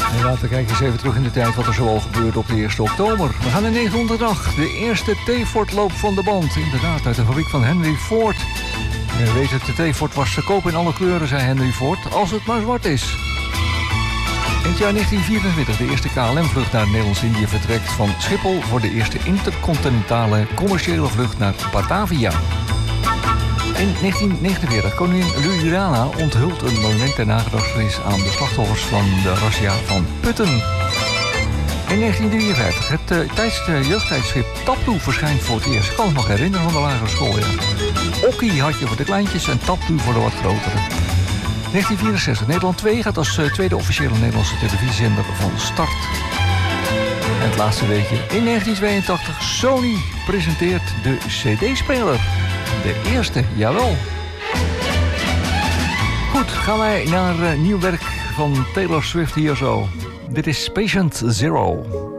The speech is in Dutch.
Inderdaad, we kijken eens even terug in de tijd wat er zoal gebeurde op de 1 oktober. We gaan in 1908, de eerste T-Ford-loop van de band. Inderdaad, uit de fabriek van Henry Ford. Je weet het, de T-Ford was te koop in alle kleuren, zei Henry Ford, als het maar zwart is. In het jaar 1924 de eerste KLM-vlucht naar Nederlands-Indië vertrekt van Schiphol voor de eerste intercontinentale commerciële vlucht naar Batavia. In 1949 koningin Juliana onthult een monument ter nagedachtenis aan de slachtoffers van de razzia van Putten. In 1953 het jeugdtijdschrift Taptoe verschijnt voor het eerst. Ik kan het nog herinneren van de lagere school. Ja. Okkie had je voor de kleintjes en Taptoe voor de wat grotere. 1964. Nederland 2 gaat als tweede officiële Nederlandse televisiezender van start. En het laatste weetje. In 1982. Sony presenteert de CD-speler. De eerste, jawel. Goed, gaan wij naar nieuw werk van Taylor Swift hier zo. Dit is Patient Zero.